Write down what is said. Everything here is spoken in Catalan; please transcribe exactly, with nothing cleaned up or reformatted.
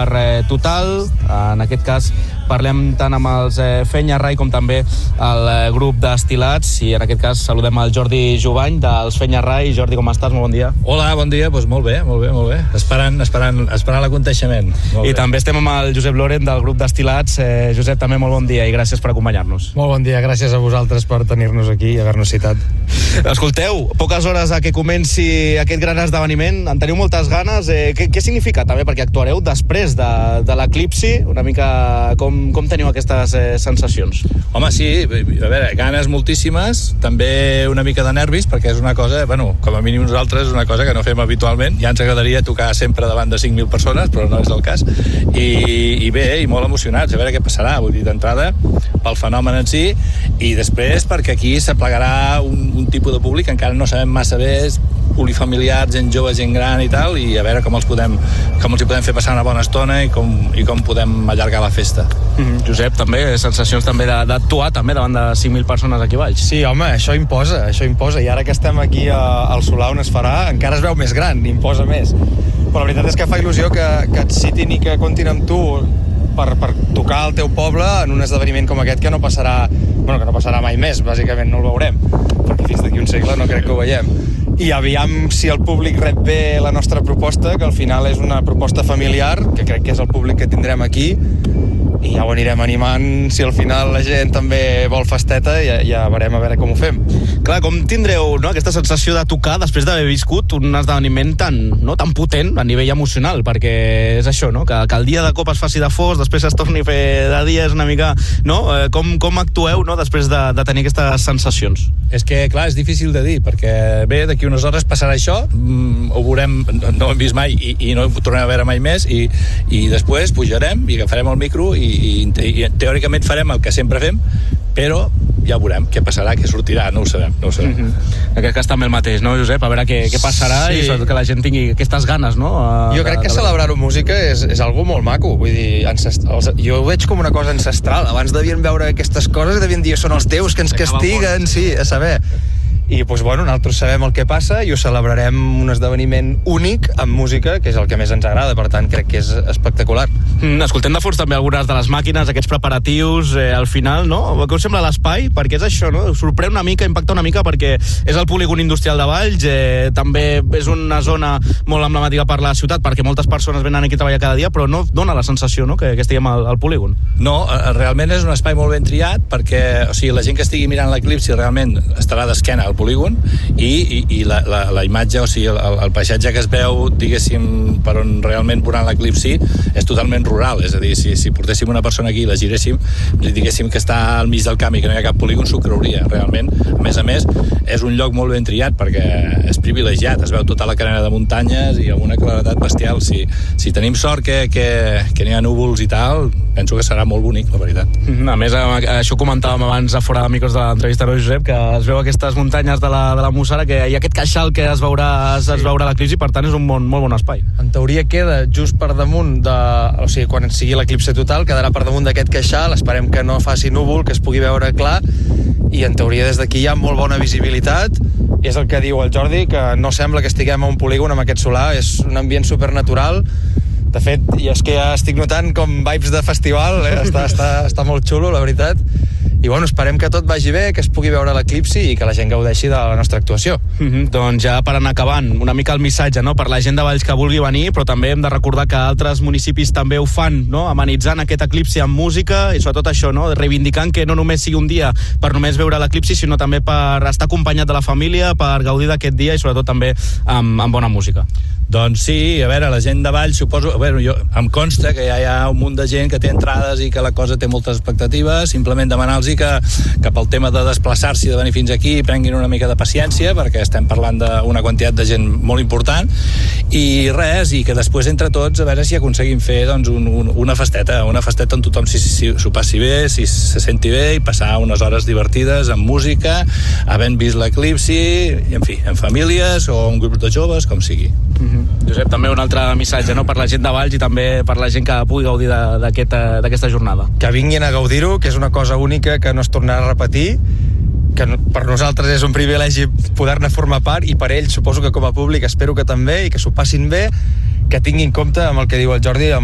per eh, Total. En aquest cas parlem tant amb els eh, Fenya Rai com també el eh, grup d'Estilats, i en aquest cas saludem el Jordi Jubany dels Fenya Rai. Jordi, com estàs? Molt bon dia. Hola, bon dia. Doncs molt bé, molt bé, molt bé. Esperant, esperant, esperant l'aconteixement. I bé. També estem amb el Josep Loren del grup d'Estilats. Eh, Josep, també molt bon dia i gràcies per acompanyar-nos. Molt bon dia, gràcies a vosaltres per tenir-nos aquí i haver-nos citat. Escolteu, poques hores a que comenci aquest gran esdeveniment, en teniu moltes ganes. Eh, què, què significa també? Perquè actuareu després de, de l'eclipsi, una mica com, com teniu aquestes eh, sensacions? Home, sí, a veure, ganes moltíssimes, també una mica de nervis, perquè és una cosa, bueno, com a mínim nosaltres, és una cosa que no fem habitualment. Ja ens agradaria tocar sempre davant de cinc mil persones, però no és el cas. I, i bé, i molt emocionats, a veure què passarà, vull dir, d'entrada, pel fenomen en si, i després perquè aquí s'aplegarà un, un tipus de públic que encara no sabem massa bé, és polifamiliar, gent jove, gent gran i tal, i a veure com els podem, com els hi podem fer passar una bona estona i com, i com podem allargar la festa. Mm-hmm. Josep, també, sensacions també d'actuar també davant de cinc mil persones aquí baix. Sí, home, això imposa, això imposa, i ara que estem aquí a, al Solà on es farà, encara es veu més gran, imposa més. Però la veritat és que fa il·lusió que, que et citin i que comptin amb tu per, per tocar al teu poble en un esdeveniment com aquest que no passarà, bueno, que no passarà mai més, bàsicament no el veurem, perquè fins d'aquí un segle no crec que ho veiem. I aviam si el públic rep bé la nostra proposta, que al final és una proposta familiar, que crec que és el públic que tindrem aquí, i ja ho anirem animant. Si al final la gent també vol festeta, ja, ja veurem a veure com ho fem. Clar, com tindreu, no, aquesta sensació de tocar després d'haver viscut un esdeveniment tan, no, tan potent a nivell emocional? Perquè és això, no? Que, que el dia de cop es faci de fos, després es torni a fer de dia, és una mica, no? Com, com actueu, no, després de, de tenir aquestes sensacions? És que, clar, és difícil de dir, perquè bé, d'aquí unes hores passarà això, mm, ho veurem, no, no ho hem vist mai i, i no ho tornarem a veure mai més, i, i després pujarem i agafarem el micro i, i, i teòricament farem el que sempre fem, però ja veurem què passarà, què sortirà, no ho sabem, no ho sabem. Mm-hmm. En aquest cas també el mateix, no, Josep? A veure què, què passarà, sí. I sobretot que la gent tingui aquestes ganes, no? A, jo crec que celebrar-ho música és, és algo molt maco, vull dir, ancest... els... jo ho veig com una cosa ancestral. Abans devien veure aquestes coses i devien dir, són els déus que ens castiguen, sí, a saber. I, doncs, bueno, nosaltres sabem el que passa i ho celebrarem un esdeveniment únic amb música, que és el que més ens agrada, per tant, crec que és espectacular. Mm, escoltem de fons també algunes de les màquines, aquests preparatius, eh, al final, no? Què us sembla l'espai? Perquè és això, no? Sorprèn una mica, impacta una mica, perquè és el polígon industrial de Valls, eh, també és una zona molt emblemàtica per la ciutat, perquè moltes persones venen aquí a treballar cada dia, però no dona la sensació, no?, que, que estiguem al, al polígon. No, realment és un espai molt ben triat, perquè, o sigui, la gent que estigui mirant l'eclipsi realment estarà d'esquena al polígon, i, i, i la, la, la imatge, o sigui, el, el paisatge que es veu, diguéssim, per on realment veuran l'eclipsi, és totalment rural, és a dir, si, si portéssim una persona aquí i la giréssim, li diguéssim que està al mig del camp i que no hi ha cap polígon, s'ho creuria, realment. A més a més, és un lloc molt ben triat perquè és privilegiat, es veu tota la cadena de muntanyes i amb una claredat bestial. Si, si tenim sort que, que, que n'hi ha núvols i tal, penso que serà molt bonic, la veritat. A més, això comentàvem abans a fora de micros de l'entrevista, no, Josep, que es veu aquestes muntanyes de la, de la Mussara, que hi ha aquest queixal que es veurà, es, sí. es veurà l'eclipsi, per tant és un bon, molt bon espai. En teoria queda just per damunt de... O sigui, quan sigui l'eclipsi total, quedarà per damunt d'aquest queixal, esperem que no faci núvol, que es pugui veure clar, i en teoria des d'aquí hi ha molt bona visibilitat. És el que diu el Jordi, que no sembla que estiguem a un polígon amb aquest solar, és un ambient supernatural. De fet, i és que ja estic notant com vibes de festival, eh? està, està, està molt xulo, la veritat. I bueno, esperem que tot vagi bé, que es pugui veure l'eclipsi i que la gent gaudeixi de la nostra actuació. Mm-hmm. Doncs ja per anar acabant, una mica el missatge, no?, per la gent de Valls que vulgui venir, però també hem de recordar que altres municipis també ho fan, no?, amenitzant aquest eclipsi amb música i sobretot això, no?, reivindicant que no només sigui un dia per només veure l'eclipsi, sinó també per estar acompanyat de la família, per gaudir d'aquest dia i sobretot també amb, amb bona música. Doncs sí, a veure, la gent de Valls, suposo... A veure, jo, em consta que ja hi ha un munt de gent que té entrades i que la cosa té moltes expectatives, simplement demanar-los que, que pel tema de desplaçar-s'hi, de venir fins aquí, prenguin una mica de paciència, perquè estem parlant d'una quantitat de gent molt important, i res, i que després entre tots a veure si aconseguim fer doncs, un, un, una festeta, una festeta on tothom s'ho si, si, si passi bé, si se senti bé, i passar unes hores divertides amb música, havent vist l'eclipsi, i en fi, en famílies o un grup de joves, com sigui. Mm-hmm. Josep, també un altre missatge, no?, per la gent de Valls i també per la gent que pugui gaudir d'aquesta aquest, jornada. Que vinguin a gaudir-ho, que és una cosa única que no es tornarà a repetir, que per nosaltres és un privilegi poder-ne formar part, i per ells suposo que com a públic espero que també, i que s'ho passin bé, que tinguin compte amb el que diu el Jordi, amb